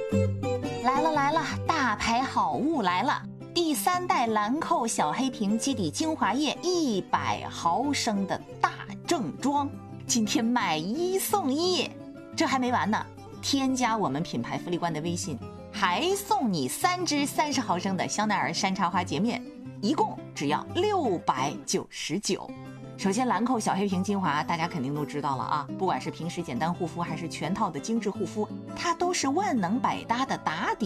来了来了，大牌好物来了！第3代兰蔻小黑瓶基底精华液100毫升的大正装，今天买1送1。这还没完呢，添加我们品牌福利官的微信，还送你3支30毫升的香奈儿山茶花洁面，一共只要699。首先，兰蔻小黑瓶精华大家肯定都知道了啊，不管是平时简单护肤还是全套的精致护肤，它都是万能百搭的打底